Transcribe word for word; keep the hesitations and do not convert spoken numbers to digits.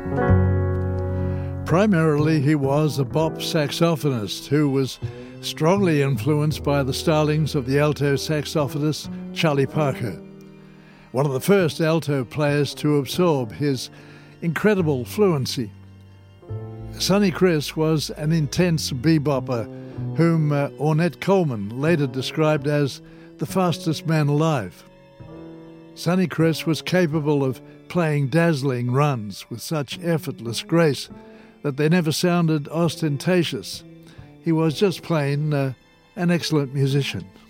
Primarily, he was a bop saxophonist who was strongly influenced by the stylings of the alto saxophonist Charlie Parker, one of the first alto players to absorb his incredible fluency. Sonny Criss was an intense bebopper whom uh, Ornette Coleman later described as the fastest man alive. Sonny Criss was capable of playing dazzling runs with such effortless grace that they never sounded ostentatious. He was just plain uh, an excellent musician.